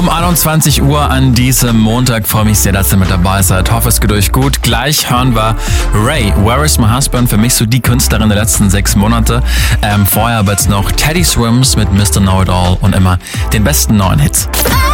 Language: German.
Um 21 Uhr an diesem Montag. Freue mich sehr, dass ihr mit dabei seid. Hoffe, es geht euch gut. Gleich hören wir Ray, Where is my husband? Für mich so die Künstlerin der letzten 6 Monate. Vorher aber jetzt noch Teddy Swims mit Mr. Know It All und immer den besten neuen Hits.